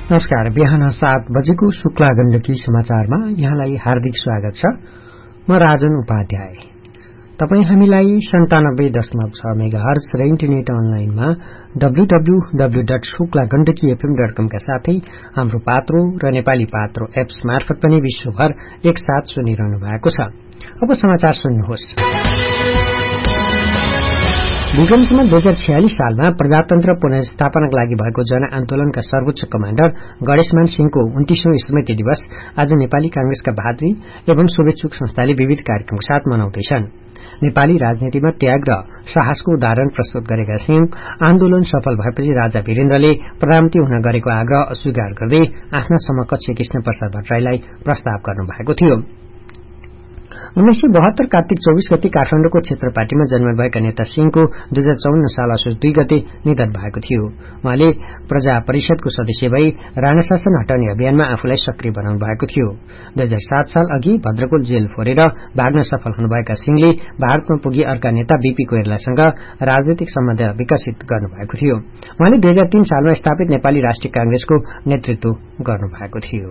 नमस्कार। बिहान 7 बजेको शुक्ला गण्डकी समाचारमा यहाँलाई हार्दिक स्वागत छ। म राजन उपाध्याय। तपाई हामीलाई 97.6 मेगाहर्ज र इन्टरनेट अनलाइनमा www.शुक्लागण्डकीfm.com का साथै हाम्रो पात्रो र नेपाली पात्रो एप्स मार्फत पनि विश्वभर एकसाथ सुनिरहनु भएको छ। अब समाचार सुन्नुहोस्। विक्रमसम्म 2046 सालमा प्रजातन्त्र पुनर्स्थापनाका लागि भएको जनआन्दोलनका सर्वोच्च कमाण्डर गणेशमान सिंहको 29औं स्मृति दिवस आज नेपाली कांग्रेसका भातृ एवं शुभेच्छुक संस्थाले विविध कार्यक्रमका साथ मनाउँदैछन्। नेपाली राजनीतिमा त्याग र साहसको उदाहरण प्रस्तुत गरेका सिंह आन्दोलन सफल भएपछि राजा वीरेन्द्रले प्रधानमन्त्री हुन गरेको आग्रह अस्वीकार गर्दै आफ्ना समकक्ष कृष्ण प्रसाद भट्टराईलाई प्रस्ताव गर्नुभएको थियो। 1972 कार्तिक 24 गते काठमाडौँको क्षेत्रपाटीमा जन्मनुभएका नेता सिंहको 2054 साल असोज 2 गते निधन भएको थियो। उहाँले प्रजा परिषदको सदस्य भई राणा शासन हटाउने अभियानमा आफूलाई सक्रिय बनाउनु भएको थियो। 2007 साल अघि भद्रकोट जेल फोरेर भाग्न सफल हुनुभएका सिंहले भारतमा पुगी अर्का नेता बीपी कोइरालासँग राजनीतिक सम्बन्ध विकसित गर्नुभएको थियो। उहाँले 2003 सालमा स्थापित नेपाली राष्ट्रिय कांग्रेसको नेतृत्व गर्नुभएको थियो।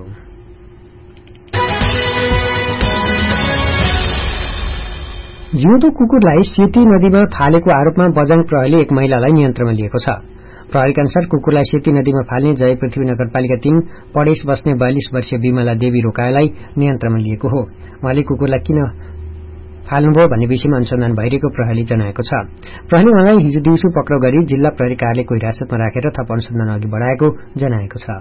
जिउँदो कुकुरलाई सेती नदीमा फालेको आरोपमा बझाङ प्रहरीले एक महिलालाई नियन्त्रणमा लिएको छ। प्रहरीका अनुसार कुकुरलाई सेती नदीमा फाल्ने जय पृथ्वी नगरपालिका 3 पडेश बस्ने 42 वर्षीय विमला देवी रोकालाई नियन्त्रणमा लिएको हो। उहाँले कुकुरलाई किन फाल्नुभयो भन्ने विषयमा अनुसन्धान भइरहेको प्रहरीले जनाएको छ। प्रहरीले उहाँलाई हिजो दिउँसो पक्राउ गरी जिल्ला प्रहरी कार्यालयको हिरासतमा राखेर थप अनुसन्धान अघि बढाएको जनाएको छ।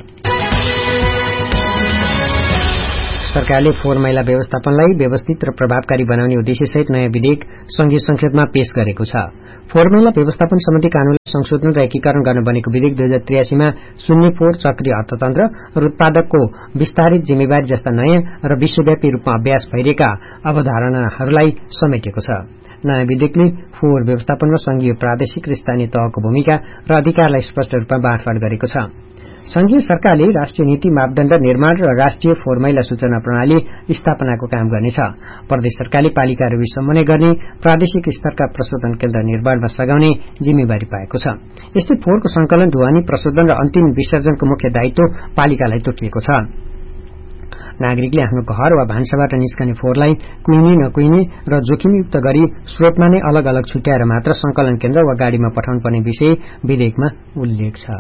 सरकारले फोहोर मैला व्यवस्थापनलाई व्यवस्थित र प्रभावकारी बनाउने उद्देश्यसहित नयाँ विधेयक संघीय संसदमा पेश गरेको छ। फोहोर मैला व्यवस्थापन सम्बन्धी कानूनलाई संशोधन र एकीकरण गर्न बनेको विधेयक 2083 मा शून्य फोहोर, चक्रीय अर्थतन्त्र र उत्पादकको विस्तारित जिम्मेवारी जस्ता नयाँ र विश्वव्यापी रूपमा अभ्यास भइरहेका अवधारणाहरूलाई समेटेको छ। नयाँ विधेयकले फोहोर व्यवस्थापनमा संघीय, प्रादेशिक र स्थानीय तहको भूमिका र अधिकारलाई स्पष्ट रूपमा बाँडफाँड गरेको छ। संघीय सरकारले राष्ट्रिय नीति, मापदण्ड निर्माण र राष्ट्रिय फोहोर मैला सूचना प्रणाली स्थापनाको काम गर्नेछ। प्रदेश सरकारले पालिकाहरू समन्वय गर्ने, प्रादेशिक स्तरका प्रशोधन केन्द्र निर्माणमा लगाउने जिम्मेवारी पाएको छ। यस्तै फोहोरको संकलन, ढुवानी, प्रशोधन र अन्तिम विसर्जनको मुख्य दायित्व पालिकालाई तोकिएको छ। नागरिकले आफ्नो घर वा भान्साबाट निस्कने फोहोरलाई कुहिने, नकुहिने र जोखिमयुक्त गरी स्रोतमा नै अलग अलग छुट्याएर मात्र संकलन केन्द्र वा गाड़ीमा पठाउनु पर्ने विषय विधेयकमा उल्लेख छ।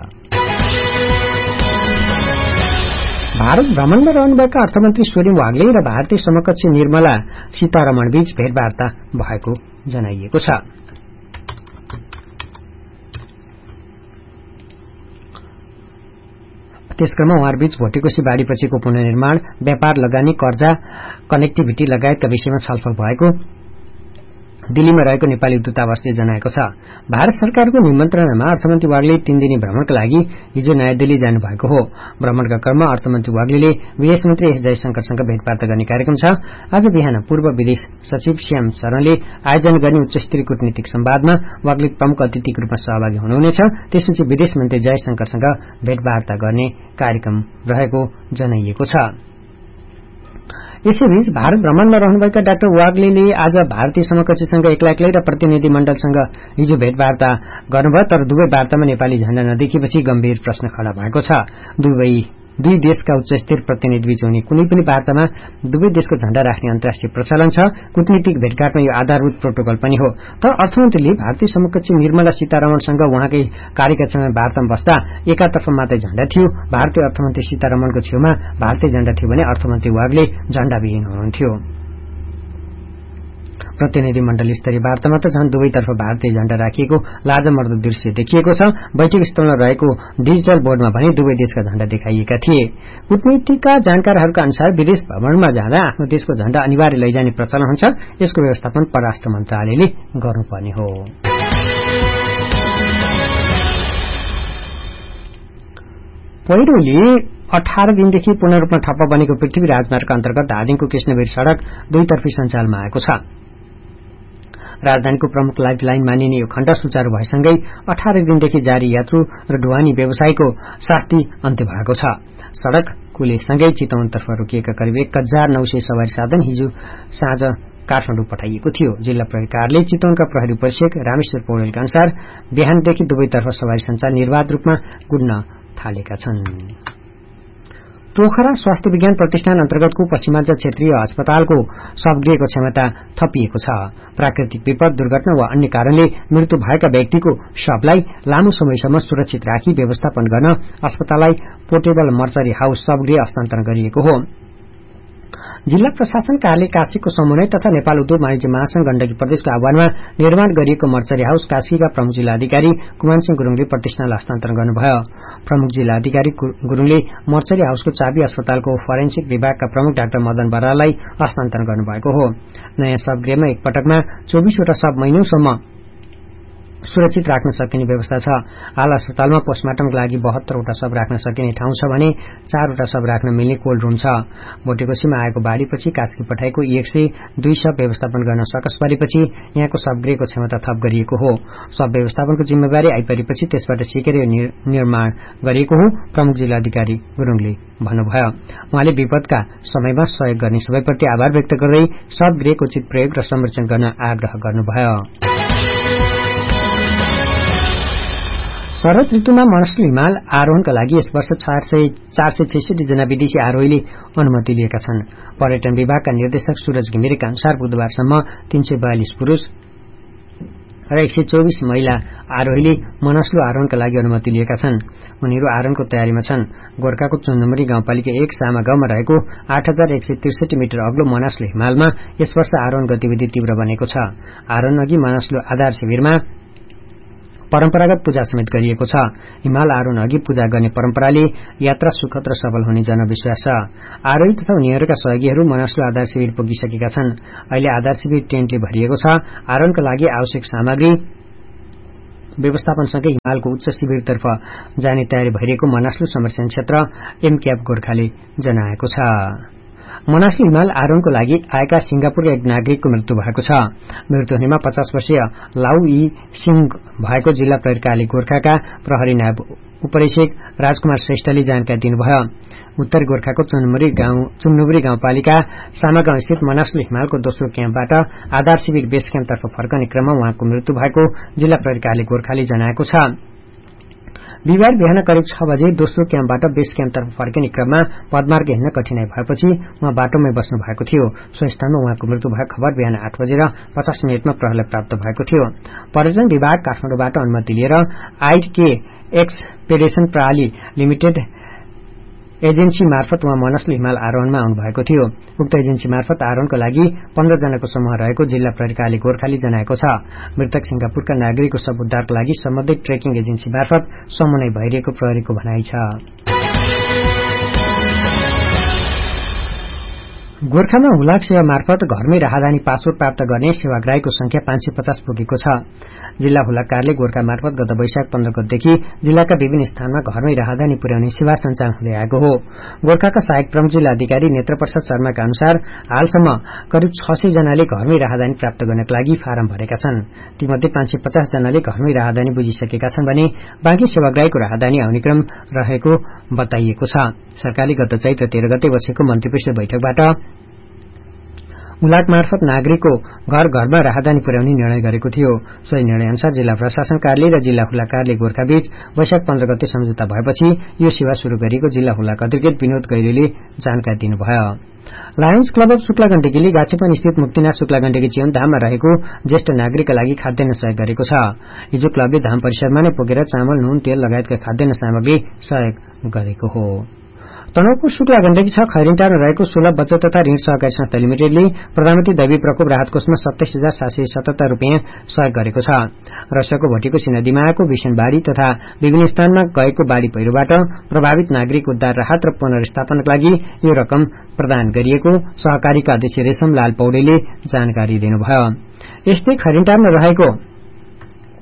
भारत भ्रमणमा रहनुभएका अर्थमन्त्री सोरेन वाग्ले र भारतीय समकक्ष निर्मला सीतारमण बीच भेटवार्ता भएको जनाइएको छ। त्यसक्रममा उहाँहरूबीच भोटेकोशी बाढ़ीपछिको पुनर्निर्माण, व्यापार, लगानी, कर्जा, कनेक्टिभिटी लगायतका विषयमा छलफल भएको दिल्लीमा रहेको नेपाली दूतावासले जनाएको छ। भारत सरकारको निमन्त्रणामा अर्थमन्त्री वाग्ले 3 दिने भ्रमणका लागि हिजो नयाँ दिल्ली जानुभएको हो। भ्रमणका क्रममा अर्थमन्त्री वाग्ले विदेश मन्त्री एस जयशंकरसँग भेटवार्ता गर्ने कार्यक्रम छ। आज बिहान पूर्व विदेश सचिव श्याम शरणले आयोजना गर्ने उच्चस्तरीय कूटनीतिक संवादमा वाग्ले प्रमुख अतिथिको रूपमा सहभागी हुनुहुनेछ। त्यसपछि विदेश मन्त्री जयशंकरसँग भेटवार्ता गर्ने कार्यक्रम रहेको जनाइएको छ। यसैबीच भारत भ्रमणमा रहनुभएका डाक्टर वाग्ले आज भारतीय समकक्षसँग एक्लै र प्रतिनिधि मण्डलसँग हिजो भेटवार्ता गर्नुभयो। तर दुवै वार्तामा नेपाली झण्डा नदेखिएपछि गम्भीर प्रश्न खड़ा भएको छ। दुई देशका उच्चस्तरीय प्रतिनिधिबीच हुने कुनै पनि वार्तामा दुवै देशको झण्डा राख्ने अन्तर्राष्ट्रिय प्रचलन छ। कूटनीतिक भेटघाटमा यो आधारभूत प्रोटोकल पनि हो। तर अर्थमन्त्रीले भारतीय समकक्ष निर्मला सीतारमणसँग उहाँकै कार्यकक्षमा वार्तामा बस्दा एकातर्फ मात्रै झण्डा थियो। भारतीय अर्थमन्त्री सीतारमणको छेउमा भारतीय झण्डा थियो भने अर्थमन्त्री वाग्ले झण्डाविहीन हुनुहुन्थ्यो। प्रतिनिधि मण्डल स्तरीय वार्तामा त झन् दुवैतर्फ भारतीय झण्डा राखिएको लाजमर्दो दृश्य देखिएको छ। बैठक स्थलमा रहेको डिजिटल बोर्डमा भने दुवै देशका झण्डा देखाइएका थिए। कूटनीतिका जानकारहरूका अनुसार विदेश भ्रमणमा जाँदा आफ्नो देशको झण्डा अनिवार्य लैजाने प्रचलन हुन्छ। यसको व्यवस्थापन परराष्ट्र मन्त्रालयले गर्नुपर्ने हो। पहिरोले 18 दिनदेखि पूर्ण रूपमा ठप्प बनेको पृथ्वी राजमार्ग अन्तर्गत धादिङको कृष्णवीर सड़क दुईतर्फी सञ्चालनमा आएको छ। राजधानीको प्रमुख लाइफलाइन मानिने यो खण्ड सुचारू भएसँगै 18 दिनदेखि जारी यात्रु र ढुवानी व्यवसायको शास्ति अन्त्य भएको छ। सड़क कुलेसँगै चितवनतर्फ रोकिएका करिब 1900 सवारी साधन हिजो साँझ काठमाडौँ पठाइएको थियो। जिल्ला प्रहरी कार्यालय चितवनका प्रहरी उपरीक्षक रामेश्वर पौडेलका अनुसार बिहानदेखि दुवैतर्फ सवारी सञ्चार निर्वाध रूपमा गुड्न थालेका छन्। पोखरा स्वास्थ्य विज्ञान प्रतिष्ठान अन्तर्गतको पश्चिमाञ्चल क्षेत्रीय अस्पतालको सबगृहको क्षमता थपिएको छ। प्राकृतिक विपद, दुर्घटना वा अन्य कारणले मृत्यु भएका व्यक्तिको शवलाई लामो समयसम्म सुरक्षित राखी व्यवस्थापन गर्न अस्पताललाई पोर्टेबल मर्चरी हाउस सबगृह हस्तान्तरण गरिएको हो। जिल्ला प्रशासन कार्यालय कास्कीको समन्वय तथा नेपाल उद्योग वाणिज्य महासंघ गण्डकी प्रदेशको आह्वानमा निर्माण गरिएको मर्चरी हाउस कास्कीका प्रमुख जिल्ला अधिकारी कुमान सिंह गुरूङले प्रतिष्ठानलाई हस्तान्तरण गर्नुभयो। प्रमुख जिल्ला अधिकारी गुरूङले मर्चरी हाउसको चाबी अस्पतालको फोरेन्सिक विभागका प्रमुख डाक्टर मदन बराललाई हस्तान्तरण गर्नुभएको हो। नयाँ सबगृहमा एक पटकमा 24 वटा सब महिनौसम्म सुरक्षित राख्न सकिने व्यवस्था छ। हाल अस्पतालमा पोस्टमार्टमका लागि 72 वटा सब राख्न सकिने ठाउँ छ भने 4 वटा सब राख्न मिल्ने कोल्ड रुम छ। बोटेकोसीमा आएको बाढ़ीपछि कास्की पठाएको 102 सब व्यवस्थापन गर्न सकस परेपछि यहाँको सबगृहको क्षमता थप गरिएको हो। सब व्यवस्थापनको जिम्मेवारी आइपरेपछि त्यसबाट सिकेर निर्माण गरिएको हो, प्रमुख जिल्ला अधिकारी गुरूङले भन्नुभयो। उहाँले विपदका समयमा सहयोग गर्ने सबैप्रति आभार व्यक्त गर्दै सबगृहको उचित प्रयोग र संरक्षण गर्न आग्रह गर्नुभयो। शरद ऋतुमा मनस्लु हिमाल आरोहणका लागि यस वर्ष 466 जना विदेशी आरोहीले अनुमति लिएका छन्। पर्यटन विभागका निर्देशक सूरज घिमिरेका अनुसार बुधबारसम्म 342 पुरूष र 124 महिला आरोहीले मनस्लु आरोहणका लागि अनुमति लिएका छन्। उनीहरू आरोहणको तयारीमा छन्। गोर्खाको चुनडुमरी गाउँपालिका 1 सामा गाउँमा रहेको 8163 मिटर अग्लो मनस्लु हिमालमा यस वर्ष आरोहण गतिविधि तीव्र बनेको छ। आरोहण अघि मनस्लु आधार शिविरमा परम्परागत पूजा समेत गरिएको छ। हिमाल आरोहण अघि पूजा गर्ने परम्पराले यात्रा सुखद र सफल हुने जनविश्वास छ। आरोही तथा उनीहरूका सहयोगीहरू मनस्लु आधार शिविर पुगिसकेका छन्। अहिले आधार शिविर टेन्टले भरिएको छ। आरोहणका लागि आवश्यक सामग्री व्यवस्थापनसँगै हिमालको उच्च शिविरतर्फ जाने तयारी भइरहेको मनस्लु संरक्षण क्षेत्र एमक्याप गोर्खाले जनाएको छ। मनस्लु हिमाल आरोहणको लागि आएका सिंगापुरका एक नागरिकको मृत्यु भएको छ। मृत्यु हुनेमा 50 वर्षीय लाउ यी सिंह भएको जिल्ला प्रहरी कार्यालय गोर्खाका प्रहरी नायब उपरीक्षक राजकुमार श्रेष्ठले जानकारी दिनुभयो। उत्तरी गोर्खाको चुनडुमरी गाउँपालिका सामागाउँ स्थित मनस्लु हिमालको दोस्रो क्याम्पबाट आधार शिविर बेस क्याम्पतर्फ फर्कने क्रममा उहाँको मृत्यु भएको जिल्ला प्रहरी कार्यालय गोर्खाले जनाएको छ। बिहिबार बिहान करिब 6 बजे दोस्रो क्याम्पबाट बेस क्याम्पतर्फ फर्किने क्रममा पदमार्ग हिँड्न कठिनाई भएपछि उहाँ बाटोमै बस्नु भएको थियो। सो स्थानमा उहाँको मृत्यु भएको खबर बिहान 8 बजेर 50 मिनटमा प्रहरीलाई प्राप्त भएको थियो। पर्यटन विभाग काठमाडौँबाट अनुमति लिएर आईके एक्सपेडिसन प्रणाली लिमिटेड एजेन्सी मार्फत उहाँ मनस्लु हिमाल आरोहणमा आउनुभएको थियो। उक्त एजेन्सी मार्फत आरोहणको लागि 15 जनाको समूह रहेको जिल्ला प्रहरी कार्यालय गोर्खाले जनाएको छ। मृतक सिंगापुरका नागरिकको शव उद्धारका लागि सम्बन्धित ट्रेकिङ एजेन्सी मार्फत समन्वय भइरहेको प्रहरीको भनाइ छ। गोर्खामा हुलाक सेवा मार्फत घरमै राहदानी पासपोर्ट प्राप्त गर्ने सेवाग्राहीको संख्या 550 पुगेको छ। जिल्ला हुलाक कार्यालय गोर्खा मार्फत गत वैशाख 15 गतेदेखि जिल्लाका विभिन्न स्थानमा घरमै राहदानी पुर्याउने सेवा सञ्चालन हुँदै आएको हो। गोर्खाका सहायक प्रमुख जिल्ला अधिकारी नेत्रप्रसाद शर्माका अनुसार हालसम्म करिब 600 जनाले घरमै राहदानी प्राप्त गर्नका लागि फारम भरेका छन्। तीमध्ये 550 जनाले घरमै राहदानी बुझिसकेका छन् भने बाँकी सेवाग्राहीको राहदानी आउने क्रम रहेको बताइएको छ। सरकारले गत चैत्र 13 गते बसेको मन्त्रीपरिषद बैठकबाट हुलाक मार्फत नागरिकको घर घरमा राहदानी पुर्याउने निर्णय गरेको थियो। सोही निर्णय अनुसार जिल्ला प्रशासन कार्यालय र जिल्ला हुलाक कार्यालय गोर्खा बीच वैशाख 15 गते सम्झौता भएपछि यो सेवा शुरू गरिएको जिल्ला हुलाक अधिकृत विनोद गैरेले जानकारी दिनुभयो। लायन्स क्लब अफ शुक्ला गण्डकीले गाछेपन स्थित मुक्तिनाथ शुक्ला गण्डकी जीवन धाममा रहेको ज्येष्ठ नागरिकका लागि खाद्यान्न सहयोग गरेको छ। हिजो क्लबले धाम परिसरमा नै पुगेर चामल, नुन, तेल लगायतका खाद्यान्न सामग्री सहयोग गरेको हो। तनहुँको शुक्ला गण्डकी 6 खैरिङटारमा रहेको सुलभ बचत तथा ऋण सहकारी संस्था लिमिटेडले प्रधानमन्त्री दैवी प्रकोप राहत कोषमा 27,777 रूपियाँ सहयोग गरेको छ। रसियाको भटिकोसी नदीमा आएको भीषण बाढ़ी तथा विभिन्न स्थानमा गएको बाढ़ी पहिरोबाट प्रभावित नागरिक उद्धार राहत र पुनर्स्थापनाका लागि यो रकम प्रदान गरिएको सहकारीका अध्यक्ष रेशम लाल पौडेलले जानकारी दिनुभयो। यस्तै खैरिङटारमा रहेको